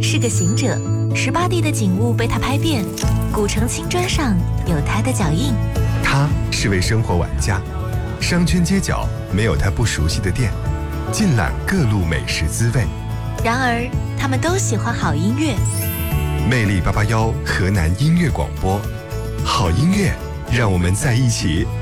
是个行者，18地的景物被他拍遍，古城青砖上有他的脚印。 他是位生活玩家，商圈街角没有他不熟悉的店，尽览各路美食滋味。 然而，他们都喜欢好音乐。 魅力881河南音乐广播，好音乐，让我们在一起。